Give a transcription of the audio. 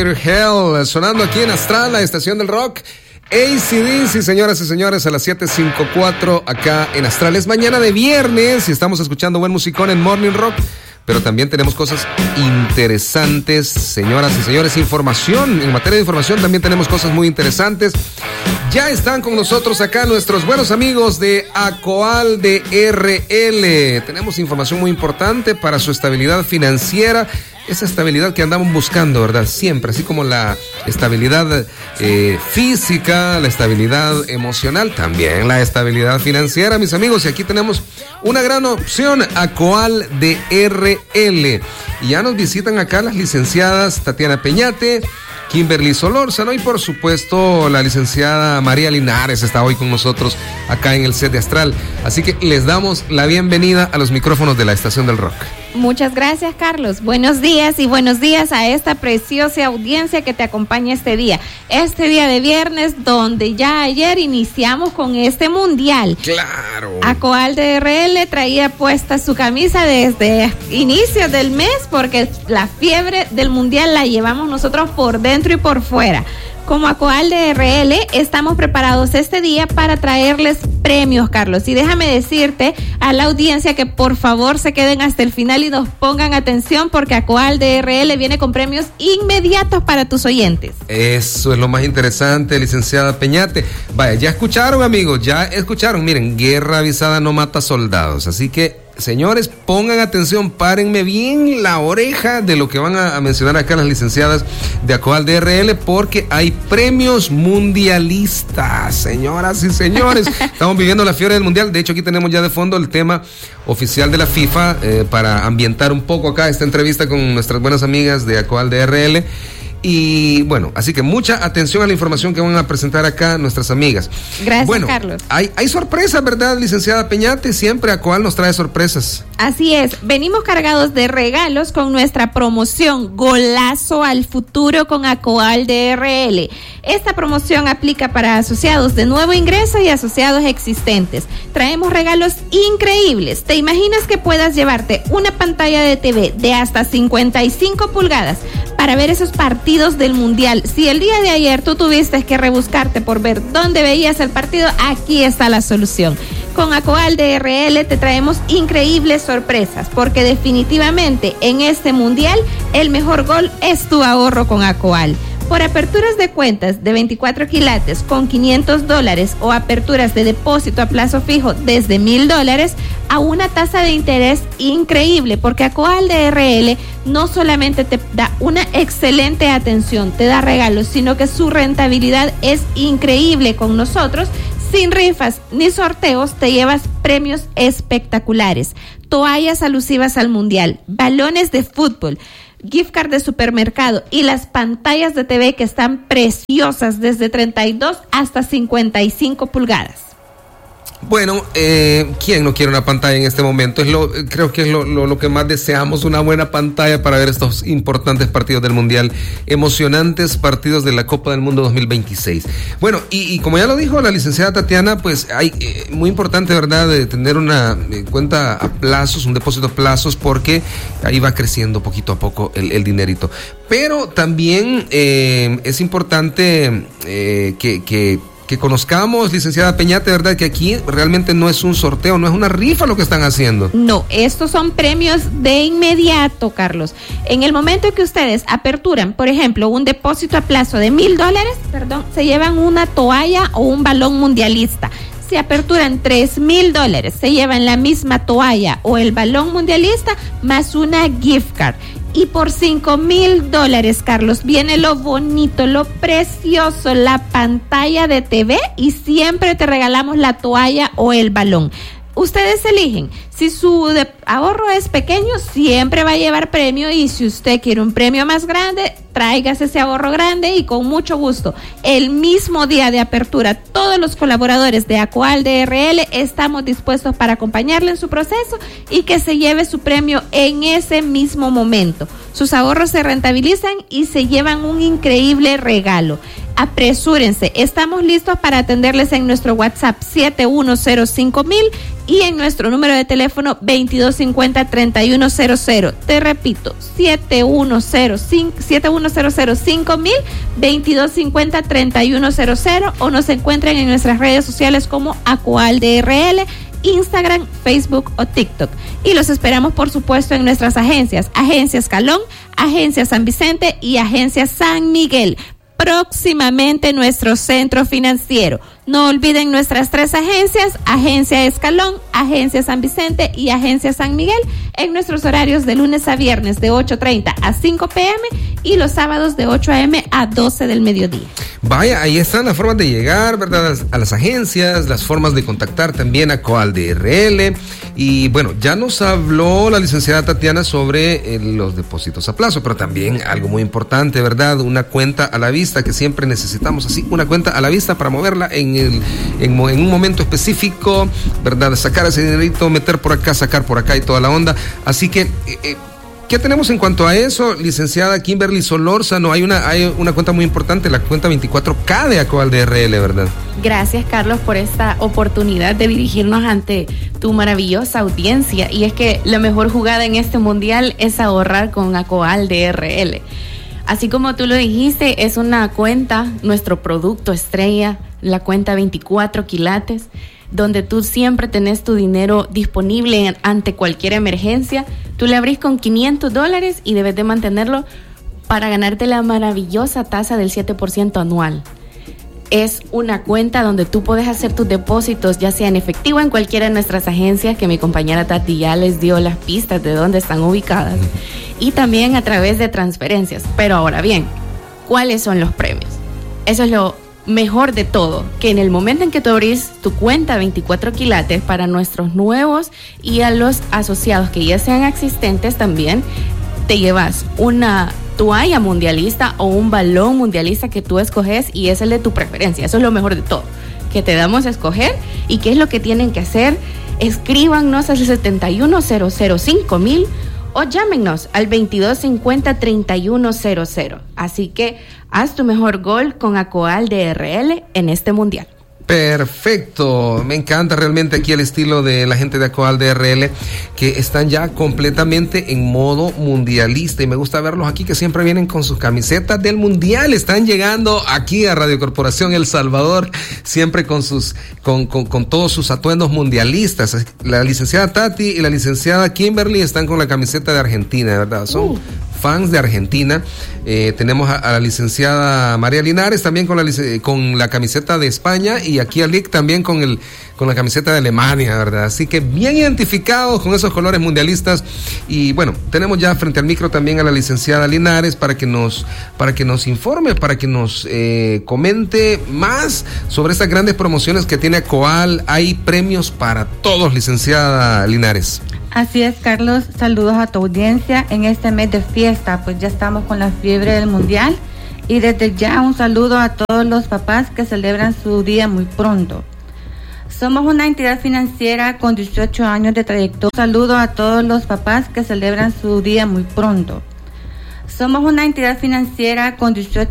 Greater Hell, sonando aquí en Astral, la estación del rock. AC/DC, señoras y señores, a las 7:54 acá en Astral. Es mañana de viernes y estamos escuchando buen musicón en Morning Rock. Pero también tenemos cosas interesantes, señoras y señores. Información, en materia de información también tenemos cosas muy interesantes. Ya están con nosotros acá nuestros buenos amigos de Acoal de RL. Tenemos información muy importante para su estabilidad financiera. Esa estabilidad que andamos buscando, ¿verdad? Siempre, así como la estabilidad física, la estabilidad emocional, también la estabilidad financiera, mis amigos. Y aquí tenemos una gran opción, Acoal de RL. Y ya nos visitan acá las licenciadas Tatiana Peñate, Kimberly Solórzano y por supuesto la licenciada María Linares está hoy con nosotros acá en el set de Astral. Así que les damos la bienvenida a los micrófonos de la estación del rock. Muchas gracias, Carlos. Buenos días y buenos días a esta preciosa audiencia que te acompaña este día de viernes, donde ya ayer iniciamos con este mundial. Claro. Acoal de RL traía puesta su camisa desde inicios del mes porque la fiebre del mundial la llevamos nosotros por dentro y por fuera. Como Acoal de RL estamos preparados este día para traerles premios, Carlos. Y déjame decirte a la audiencia que por favor se queden hasta el final y nos pongan atención porque Acoal de RL viene con premios inmediatos para tus oyentes. Eso es lo más interesante, licenciada Peñate. Vaya, ya escucharon, amigos, ya escucharon. Miren, guerra avisada no mata soldados. Así que, señores, pongan atención, párenme bien la oreja de lo que van a mencionar acá las licenciadas de Acoal de RL, porque hay premios mundialistas, señoras y señores. Estamos viviendo la fiebre del mundial. De hecho, aquí tenemos ya de fondo el tema oficial de la FIFA para ambientar un poco acá esta entrevista con nuestras buenas amigas de Acoal de RL. Y bueno, así que mucha atención a la información que van a presentar acá nuestras amigas. Gracias, bueno, Carlos. Hay sorpresas, ¿verdad, licenciada Peñate? Siempre Acoal nos trae sorpresas. Así es, venimos cargados de regalos con nuestra promoción Golazo al Futuro con Acoal de RL. Esta promoción aplica para asociados de nuevo ingreso y asociados existentes. Traemos regalos increíbles. ¿Te imaginas que puedas llevarte una pantalla de TV de hasta 55 pulgadas para ver esos partidos del mundial? Si el día de ayer tú tuviste que rebuscarte por ver dónde veías el partido, aquí está la solución. Con Acoal de RL te traemos increíbles sorpresas, porque definitivamente en este mundial el mejor gol es tu ahorro con Acoal. Por aperturas de cuentas de 24 quilates con $500 o aperturas de depósito a plazo fijo desde $1,000 a una tasa de interés increíble, porque Acoal de RL no solamente te da una excelente atención, te da regalos, sino que su rentabilidad es increíble con nosotros. Sin rifas ni sorteos te llevas premios espectaculares, toallas alusivas al mundial, balones de fútbol, gift card de supermercado y las pantallas de TV que están preciosas desde 32 hasta 55 pulgadas. Bueno, ¿quién no quiere una pantalla en este momento? Creo que es lo que más deseamos, una buena pantalla para ver estos importantes partidos del Mundial, emocionantes partidos de la Copa del Mundo 2026. Bueno, y como ya lo dijo la licenciada Tatiana, pues hay muy importante, ¿verdad?, de tener una cuenta a plazos, un depósito a plazos, porque ahí va creciendo poquito a poco el dinerito. Pero también es importante que conozcamos, licenciada Peñate, ¿verdad?, que aquí realmente no es un sorteo, no es una rifa lo que están haciendo. No, estos son premios de inmediato, Carlos. En el momento que ustedes aperturan, por ejemplo, un depósito a plazo de $1,000, se llevan una toalla o un balón mundialista. Si aperturan $3,000, se llevan la misma toalla o el balón mundialista más una gift card. Y por $5,000, Carlos, viene lo bonito, lo precioso, la pantalla de TV, y siempre te regalamos la toalla o el balón. Ustedes eligen. Si su ahorro es pequeño, siempre va a llevar premio, y si usted quiere un premio más grande, tráigase ese ahorro grande y con mucho gusto. El mismo día de apertura, todos los colaboradores de Acoal de RL estamos dispuestos para acompañarle en su proceso y que se lleve su premio en ese mismo momento. Sus ahorros se rentabilizan y se llevan un increíble regalo. Apresúrense, estamos listos para atenderles en nuestro WhatsApp 7105.000 y en nuestro número de teléfono 2250-3100. Te repito, 71005000, 2250-3100, o nos encuentran en nuestras redes sociales como Acoal DRL, Instagram, Facebook o TikTok. Y los esperamos, por supuesto, en nuestras agencias: Agencia Escalón, Agencia San Vicente y Agencia San Miguel. Próximamente nuestro centro financiero. No olviden nuestras 3 agencias: Agencia Escalón, Agencia San Vicente y Agencia San Miguel, en nuestros horarios de lunes a viernes de 8:30 a 5 p.m. y los sábados de 8 a.m. a 12 del mediodía. Vaya, ahí están las formas de llegar, ¿verdad?, a las agencias, las formas de contactar también a Coal DRL. Y bueno, ya nos habló la licenciada Tatiana sobre los depósitos a plazo, pero también algo muy importante, ¿verdad? Una cuenta a la vista, que siempre necesitamos así, una cuenta a la vista para moverla en un momento específico, ¿verdad? Sacar ese dinerito, meter por acá, sacar por acá y toda la onda. Así que ¿qué tenemos en cuanto a eso, licenciada Kimberly Solórzano? Hay una cuenta muy importante, la cuenta 24K de Acoal DRL, ¿verdad? Gracias, Carlos, por esta oportunidad de dirigirnos ante tu maravillosa audiencia. Y es que la mejor jugada en este mundial es ahorrar con Acoal DRL. Así como tú lo dijiste, es una cuenta, nuestro producto estrella, la cuenta 24 quilates, donde tú siempre tenés tu dinero disponible ante cualquier emergencia. Tú le abrís con $500 y debes de mantenerlo para ganarte la maravillosa tasa del 7% anual. Es una cuenta donde tú puedes hacer tus depósitos, ya sea en efectivo en cualquiera de nuestras agencias, que mi compañera Tati ya les dio las pistas de dónde están ubicadas, y también a través de transferencias. Pero ahora bien, ¿cuáles son los premios? Eso es lo mejor de todo, que en el momento en que tú abrís tu cuenta 24 quilates, para nuestros nuevos y a los asociados que ya sean existentes también, te llevas una toalla mundialista o un balón mundialista que tú escoges, y es el de tu preferencia. Eso es lo mejor de todo, que te damos a escoger. ¿Y qué es lo que tienen que hacer? Escríbanos al 71005000 o llámenos al 2250-3100. Así que haz tu mejor gol con Acoal DRL en este mundial. Perfecto, me encanta realmente aquí el estilo de la gente de Acoal DRL, que están ya completamente en modo mundialista, y me gusta verlos aquí, que siempre vienen con sus camisetas del mundial. Están llegando aquí a Radio Corporación El Salvador siempre con todos sus atuendos mundialistas. La licenciada Tati y la licenciada Kimberly están con la camiseta de Argentina, ¿verdad? Son fans de Argentina. Tenemos a la licenciada María Linares también con la camiseta de España, y aquí a Lick también con la camiseta de Alemania, ¿verdad? Así que bien identificados con esos colores mundialistas. Y bueno, tenemos ya frente al micro también a la licenciada Linares para que nos informe, para que nos comente más sobre estas grandes promociones que tiene Acoal. Hay premios para todos, licenciada Linares. Así es, Carlos, saludos a tu audiencia en este mes de fiesta, pues ya estamos con la fiebre del mundial, y desde ya un saludo a todos los papás que celebran su día muy pronto. Somos una entidad financiera con 18 años de trayectoria. Un saludo a todos los papás que celebran su día muy pronto. Somos una entidad financiera con 18